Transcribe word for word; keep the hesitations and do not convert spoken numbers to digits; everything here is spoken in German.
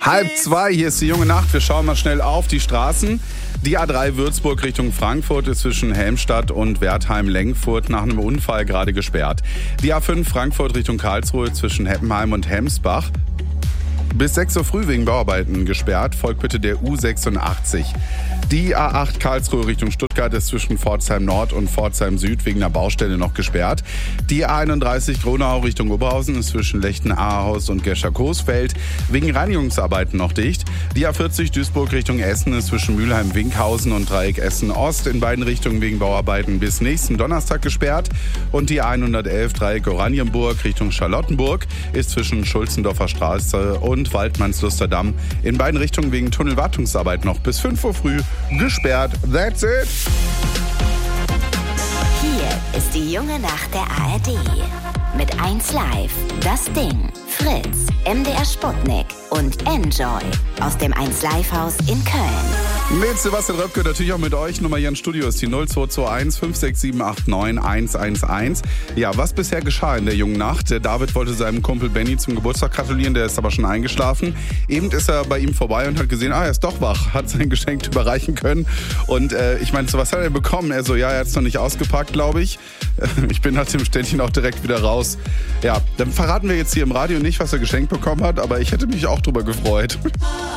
Halb zwei, hier ist die junge Nacht. Wir schauen mal schnell auf die Straßen. Die A drei Würzburg Richtung Frankfurt ist zwischen Helmstadt und Wertheim-Lengfurt nach einem Unfall gerade gesperrt. Die A fünf Frankfurt Richtung Karlsruhe zwischen Heppenheim und Hemsbach bis sechs Uhr früh wegen Bauarbeiten gesperrt. Folgt bitte der U sechsundachtzig. Die A acht Karlsruhe Richtung Stuttgart ist zwischen Pforzheim Nord und Pforzheim Süd wegen einer Baustelle noch gesperrt. Die A einunddreißig Gronau Richtung Oberhausen ist zwischen Lechten-Ahaus und Gescher-Coesfeld wegen Reinigungsarbeiten noch dicht. Die A vierzig Duisburg Richtung Essen ist zwischen Mülheim-Winkhausen und Dreieck Essen-Ost in beiden Richtungen wegen Bauarbeiten bis nächsten Donnerstag gesperrt. Und die A hundertelf Dreieck Oranienburg Richtung Charlottenburg ist zwischen Schulzendorfer Straße und Waldmannslusterdamm in beiden Richtungen wegen Tunnelwartungsarbeit noch bis fünf Uhr früh gesperrt. That's it. Hier ist die junge Nacht der A R D. Mit eins Live, Das Ding, Fritz, M D R Sputnik und Enjoy aus dem eins Live Haus in Köln. Mit Sebastian Röpke, natürlich auch mit euch. Nummer hier im Studio ist die null zwei zwei eins fünf sechs sieben acht neun eins eins eins. Ja, was bisher geschah in der jungen Nacht? Der David wollte seinem Kumpel Benny zum Geburtstag gratulieren, der ist aber schon eingeschlafen. Eben ist er bei ihm vorbei und hat gesehen, ah, er ist doch wach, hat sein Geschenk überreichen können. Und äh, ich meinte so, was hat er bekommen? Er so, ja, er hat es noch nicht ausgepackt, glaube ich. Ich bin nach dem Ständchen auch direkt wieder raus. Ja, dann verraten wir jetzt hier im Radio nicht, was er geschenkt bekommen hat, aber ich hätte mich auch drüber gefreut.